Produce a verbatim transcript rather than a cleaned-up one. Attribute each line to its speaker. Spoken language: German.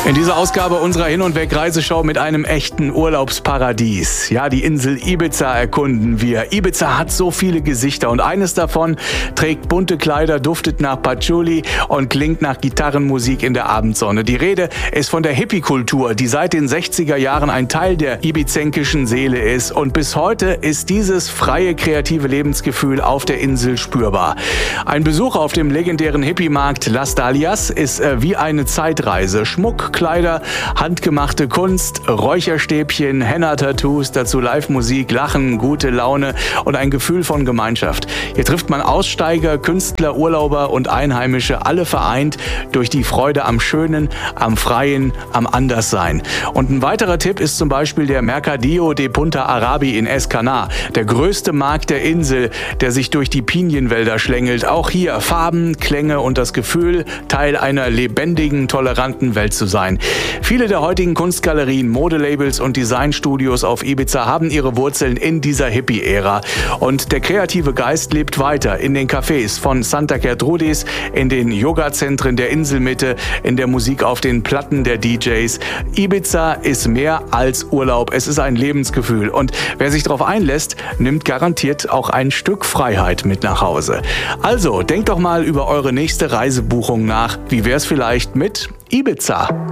Speaker 1: In dieser Ausgabe unserer Hin- und Weg-Reiseshow mit einem echten Urlaubsparadies. Ja, die Insel Ibiza erkunden wir. Ibiza hat so viele Gesichter und eines davon trägt bunte Kleider, duftet nach Patchouli und klingt nach Gitarrenmusik in der Abendsonne. Die Rede ist von der Hippie-Kultur, die seit den sechziger Jahren ein Teil der ibizenkischen Seele ist. Und bis heute ist dieses freie, kreative Lebensgefühl auf der Insel spürbar. Ein Besuch auf dem legendären Hippie-Markt Las Dalias ist äh, wie eine Zeitreise. Schmuck, Kleider, handgemachte Kunst, Räucherstäbchen, Henna-Tattoos, dazu Live-Musik, Lachen, gute Laune und ein Gefühl von Gemeinschaft. Hier trifft man Aussteiger, Künstler, Urlauber und Einheimische, alle vereint durch die Freude am Schönen, am Freien, am Anderssein. Und ein weiterer Tipp ist zum Beispiel der Mercadillo de Punta Arabi in Escaná, der größte Markt der Insel, der sich durch die Pinienwälder schlängelt. Auch hier Farben, Klänge und das Gefühl, Teil einer lebendigen, toleranten Welt zu sein. Viele der heutigen Kunstgalerien, Modelabels und Designstudios auf Ibiza haben ihre Wurzeln in dieser Hippie-Ära. Und der kreative Geist lebt weiter in den Cafés von Santa Gertrudis, in den Yoga-Zentren der Inselmitte, in der Musik auf den Platten der D Js. Ibiza ist mehr als Urlaub, es ist ein Lebensgefühl. Und wer sich darauf einlässt, nimmt garantiert auch ein Stück Freiheit mit nach Hause. Also, denkt doch mal über eure nächste Reisebuchung nach. Wie wär's vielleicht mit Ibiza?